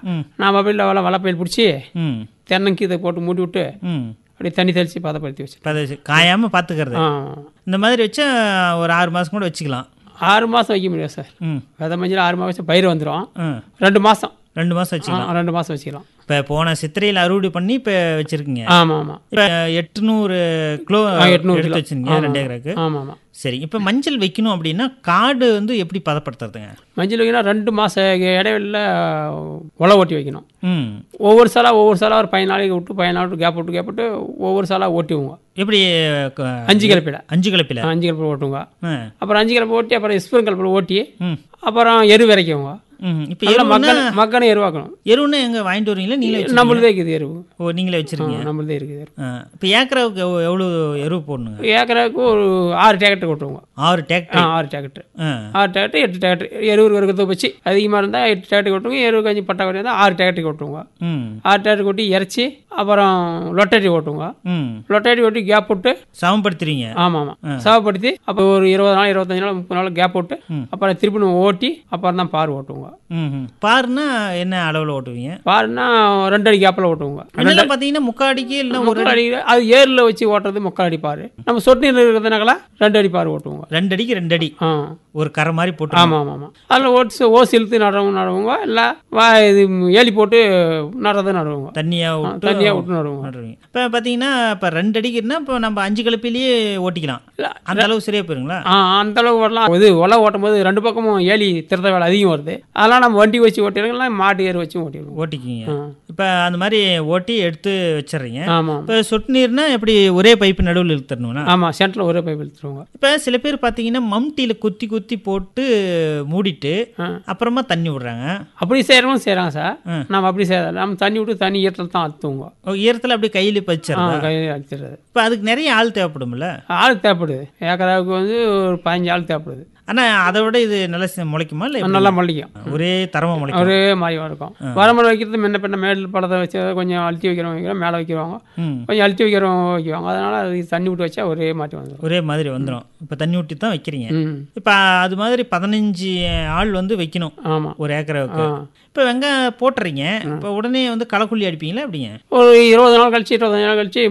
நாம் அப்படியே வலைப்பயிர் பிடிச்சி தென்னங்கீதை போட்டு மூடி விட்டு ம் அப்படியே தண்ணி தெளித்து பதப்படுத்தி வச்சு காயாமல் பார்த்துக்கிறது. இந்த மாதிரி வச்சா ஒரு 6 மாதம் கூட வச்சுக்கலாம். 6 மாதம் வைக்க முடியாது சார். விதை மஞ்சள் 6 மாதம் பயிர் வந்துடும். 2 மாதம் 2 மாதம் வச்சுக்கலாம். 2 மாதம் வச்சுக்கலாம். இப்போ போன சித்திரையில் அறுவடை பண்ணி இப்போ வச்சுருக்கீங்க. ஆமாம் ஆமாம். இப்போ 800 கிலோ 800 எடுத்து வச்சுருக்கீங்க 2 ஏக்கருக்கு. ஆமாம் ஆமாம். சரி, இப்போ மஞ்சள் வைக்கணும் அப்படின்னா காடு வந்து எப்படி பதப்படுத்துறதுங்க? மஞ்சள் வைக்கணும் 2 மாதம் இடைவெளியில் உழவு ஓட்டி வைக்கணும். ஒவ்வொரு சாலாக ஒரு 15 நாளைக்கு விட்டு 15 நாள் கேப் விட்டு ஒவ்வொரு சாலாக ஓட்டிவுங்க. எப்படி? 5 கலப்பில் 5 கலப்பில் ஓட்டுங்க. அப்புறம் 5 கலப்பை ஓட்டி அப்புறம் ஸ்ப்ரிங் கலப்பில் ஓட்டி அப்புறம் எரு விரைக்குங்க. இப்போ மக்கான எருவாக்கணும். எருவுன்னா எங்கே வாங்கிட்டு வரீங்களா? நீங்களே? நம்மளதே இருக்குது எருவு. ஓ, நீங்களே வச்சுருக்கீங்க? நம்மளதே இருக்குது. இப்போ ஏக்கராவுக்கு எவ்வளோ எருவு போடணுங்க? ஏக்கராவுக்கு ஒரு 6 டிராக்டர் ஓட்டுவோங்க. 6 டிராக்டர்? 6 tractor 8 tractor. எருவு இருக்கிறத வச்சு அதிகமாக இருந்தால் 8 டிராக்டர் ஓட்டுவோங்க. எருவு கஞ்சி பட்டாக்குறையாக இருந்தால் 6 டிராக்டர் ஓட்டுவோங்க. 6 டிராக்டர் ஓட்டி இறச்சி அப்புறம் லொட்டரி ஓட்டுவோங்க. லொட்டரி ஓட்டி கேப் விட்டு சமப்படுத்துறீங்க? ஆமாம் ஆமாம், சமப்படுத்தி அப்போ ஒரு 20 நாள் 25 நாள் 30 நாள் கேப் விட்டு அப்புறம் திருப்பி ஓட்டி அப்புறம் தான் பார் ஓட்டுவோங்க. பாருன்னா என்ன அளவில் ஓட்டுவீங்க? பாருன்னா 2 அடி கேப்பில் ஓட்டுவோங்க. பார்த்தீங்கன்னா முக்காடிக்கு இல்லை ஒரு அடி. அது ஏரில் வச்சு ஓட்டுறது முக்கால் அடி பாரு. நம்ம சொட்டு நீர் இருக்கிறதுனால 2 அடி பாரு ஓட்டுவோங்க. 2 அடிக்கு 2 அடி ஒரு கரை மாதிரி போட்டு. ஆமாம் ஆமாம் ஆமாம். அதில் ஓசி இழுத்து நடுவோங்க. இல்லை இது ஏலி போட்டு நடுவோங்க. தண்ணியாக விட்டு நடுவோங்க. இப்போ பார்த்தீங்கன்னா இப்போ 2 அடிக்குன்னா இப்போ நம்ம 5 கலப்பிலேயே ஓட்டிக்கலாம். அந்த அளவு சரியா போயிருங்களா? அந்த அளவு வரலாம். இது உழவு ஓட்டும் போது 2 பக்கமும் ஏலி திருத்த வேலை அதிகம் வருது. அதெல்லாம் நம்ம வண்டி வச்சு ஓட்டிடுறோம், மாட்டு ஏறு வச்சு ஓட்டிக்கிங்க. இப்போ அந்த மாதிரி ஓட்டி எடுத்து வச்சிடுறீங்க. ஆமாம். இப்போ சொட்டு நீர்னா எப்படி ஒரே பைப்பு நடுவில் இழுத்துறணும்னா? ஆமாம், சென்டரில் ஒரே பைப் இழுத்துருவோங்க. இப்போ சில பேர் பார்த்தீங்கன்னா மம்டியில் குத்தி குத்தி போட்டு மூடிட்டு அப்புறமா தண்ணி விடுறாங்க. அப்படி செய்கிறவங்க செய்கிறாங்க சார். நம்ம அப்படி செய்யறது. நம்ம தண்ணி விட்டு தண்ணி ஈரத்தில் தான் அழுத்துவோங்க. ஈரத்தில் அப்படி கையில் பச்சிடுறது. கையில் அழுத்துறது. இப்போ அதுக்கு நிறைய ஆள் தேவைப்படும்ல? ஆள் தேவைப்படுது. ஏக்கராவுக்கு வந்து ஒரு 15 ஆள் தேவைப்படுது. ஆனால் அதை விட இது நல்லா முளைக்குமா? இல்லை நல்லா முளைக்கும். ஒரே தரமாக முளைக்கும். ஒரே மாதிரி இருக்கும். வரமரம் வைக்கிறது முன்ன பின்ன மேல் பழத்தை வச்சு கொஞ்சம் அழுத்தி வைக்கிறவங்க மேலே வைக்கிறவங்க, கொஞ்சம் அழுத்தி வைக்கிறவங்க வைக்குவாங்க. அதனால் அது தண்ணி விட்டு வச்சா ஒரே மாட்டி வந்துடும். ஒரே மாதிரி வந்துடும். இப்போ தண்ணி விட்டு தான் வைக்கிறீங்க. இப்போ அது மாதிரி 15 ஆள் வந்து வைக்கணும். ஆமாம், ஒரு ஏக்கராவுக்கு. இப்போ வெங்காயம் போட்டுறீங்க. இப்போ உடனே வந்து களைக்குள்ளி அடிப்பீங்களா? எப்படிங்க? ஒரு 20 நாள் கழிச்சு 25 நாள் கழிச்சு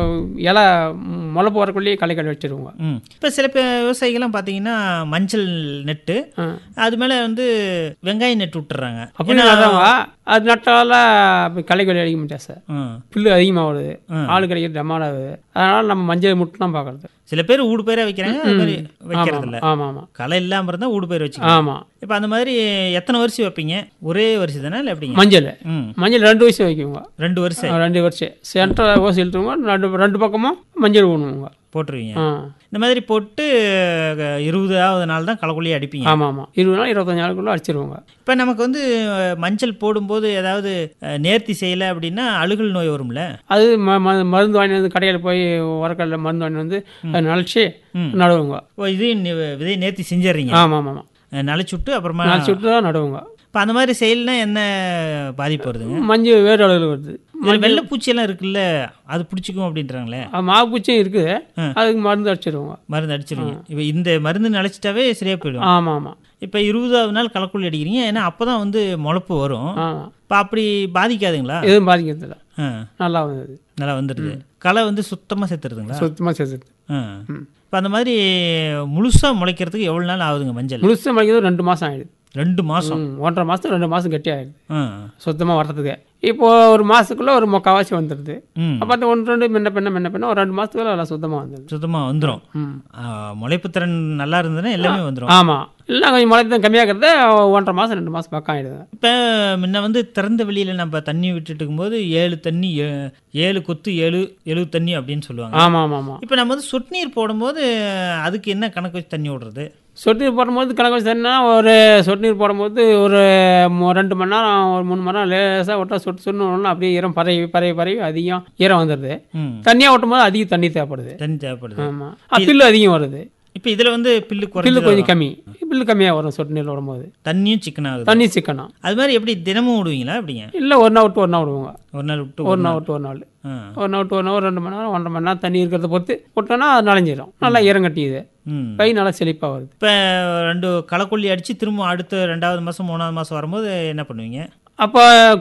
இலை முளைப்பு வரக்குள்ளேயே களை வச்சிருவோங்க. இப்போ சில விவசாயிகள்லாம் பார்த்தீங்கன்னா மஞ்சள் நெட்டு அது மேலே வந்து வெங்காயம் நெட்டு விட்டுறாங்க. அப்படின்னா அது நட்டால களைக்கொல்லி அடிக்க முடியாது சார். புல்லு அதிகமாக வருது, ஆள் கிடைக்கிறது டமால் ஆகுது. அதனால நம்ம மஞ்சள் முட்டு தான் பார்க்கறது. சில பேர் ஊடு பயிராக வைக்கிறாங்க, அது மாதிரி வைக்கிறது இல்லை. ஆமாம் ஆமாம். களை இல்லாமல் இருந்தால் ஊடு பயிர் வச்சுக்கலாம். ஆமாம். இப்போ அந்த மாதிரி எத்தனை வருஷம் வைப்பீங்க? ஒரே வருஷம் தானே இல்லை எப்படிங்க? மஞ்சள் 2 வருஷம் வைக்குவோங்க. 2 வருஷம்? 2 வருஷம் சென்டர் ஓசி இழுத்துருவோங்க. 2 பக்கமும் மஞ்சள் ஊணுவோங்க. போட்டுருவீங்க. இந்த மாதிரி போட்டு 20ஆவது நாள் தான் களைக்குள்ளி அடிப்பீங்க? ஆமாம் ஆமாம். 20 நாள் 25 நாளுக்குள்ள அடிச்சிருவோங்க. இப்போ நமக்கு வந்து மஞ்சள் போடும்போது ஏதாவது நேர்த்தி செய்யலை அப்படின்னா அழுகல் நோய் வரும்ல? அது மருந்து வாங்கி வந்து கடையில் போய் உரக்கடல மருந்து வாங்கி வந்து நினச்சி நடுவுங்க. இதையும் விதை நேர்த்தி செஞ்சிடறீங்க? ஆமாம் ஆமாம். நினச்சுட்டு அப்புறமா நினச்சுட்டு தான் நடுவுங்க. இப்போ அந்த மாதிரி செயல்னா என்ன பாதிப்பு வருதுங்க? மஞ்சள் வேறு அளவில் வருது. வெள்ளைப்பூச்சியெல்லாம் இருக்குல்ல, அது பிடிச்சிக்கும் அப்படின்றாங்களே? மாவுப்பூச்சியும் இருக்குது, அதுக்கு மருந்து அடிச்சிடுவோங்க. மருந்து அடிச்சிடுங்க. இப்போ இந்த மருந்து நினச்சிட்டாவே சரியாக போயிடும்? ஆமாம் ஆமாம். இப்போ 20ஆவது நாள் களைக்குள்ளி அடிக்கிறீங்க, ஏன்னா அப்போ தான் வந்து முளைப்பு வரும். இப்போ அப்படி பாதிக்காதுங்களா? எதுவும் பாதிக்கிறதில்ல, நல்லா வந்தது. நல்லா வந்துடுது. களை வந்து சுத்தமாக சேர்த்துருதுங்களா? சுத்தமாக சேர்த்துருது. இப்போ அந்த மாதிரி முழுசாக முளைக்கிறதுக்கு எவ்வளோ நாள் ஆகுதுங்க மஞ்சள்? முழுசாக முளைக்கிறது 2 மாதம் ஆகிடுது. 2 மாதம்? 1.5 மாதம் 2 மாதம் கட்டி ஆகிடுது சுத்தமாக வர்றதுக்கு. இப்போ ஒரு மாதத்துக்குள்ளே ஒரு முக்கால்வாசி வந்துடுது. அப்போ அந்த 1-2 முன்ன பின்ன ஒரு 2 மாதத்துக்குள்ள நல்லா சுத்தமாக வந்துடும். சுத்தமாக வந்துடும். முளைப்பு திறன் நல்லா இருந்ததுன்னா எல்லாமே வந்துடும். ஆமாம். இல்லை கொஞ்சம் முளைப்பு கம்மியாகிறது 1.5 மாதம் 2 மாதம் பக்கம் ஆகிடுது. இப்போ முன்ன வந்து திறந்த வெளியில் நம்ம தண்ணி விட்டுட்டு இருக்கும்போது 7 தண்ணி 7 கொத்து 7 தண்ணி அப்படின்னு சொல்லுவாங்க. ஆமாம் ஆமாம் ஆமாம். இப்போ நம்ம வந்து சொட்டு நீர் போடும்போது அதுக்கு என்ன கணக்கு வச்சு தண்ணி விடுறது? சொட்டு நீர் போடும்போது கணக்கு வச்சு தண்ணினா ஒரு சொட்டு நீர் போடும்போது ஒரு 2 மணி நேரம் ஒரு 3 மணி நேரம் லேசாக விட்டா சொட்டு அப்படியே ஈரம் பரவி அதிகம் ஈரம் வந்துடுது. தண்ணியாக ஓட்டும் போது அதிக தண்ணி தேவைப்படுது. ஆமாம், பில்லு அதிகம் வருது. இப்போ இதில் வந்து பில்லு கொஞ்சம் கம்மி, பில்லு கம்மியாக வரும் சொட்டு நீர் விடும்போது. தண்ணியும் சிக்கனாகுது. தண்ணி சிக்கனா. அது மாதிரி எப்படி தினமும் விடுவீங்களா? அப்படிங்க? இல்லை, ஒரு நாள் விட்டு ஒரு நாள் விடுவோங்க. ஒரு நாள் விட்டு ஒரு நாள் விட்டு ஒரு நாள் 2 மணி நேரம் 1.5 மணி நேரம் தண்ணி இருக்கிறத பொறுத்து விட்டோன்னா அது நனைஞ்சிடும். நல்லா ஈரம் கட்டியுது, கை நல்லா செழிப்பாக வருது. இப்போ 2 களைக்குள்ளி அடித்து திரும்ப அடுத்த 2வது மாதம் 3வது மாதம் வரும்போது என்ன பண்ணுவீங்க? அப்போ